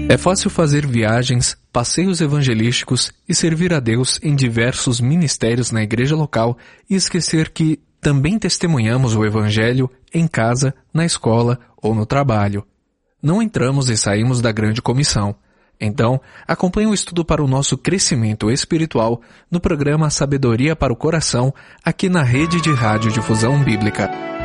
É fácil fazer viagens, passeios evangelísticos e servir a Deus em diversos ministérios na igreja local e esquecer que também testemunhamos o Evangelho em casa, na escola ou no trabalho. Não entramos e saímos da grande comissão. Então, acompanhe o estudo para o nosso crescimento espiritual no programa Sabedoria para o Coração, aqui na Rede de Rádio Difusão Bíblica.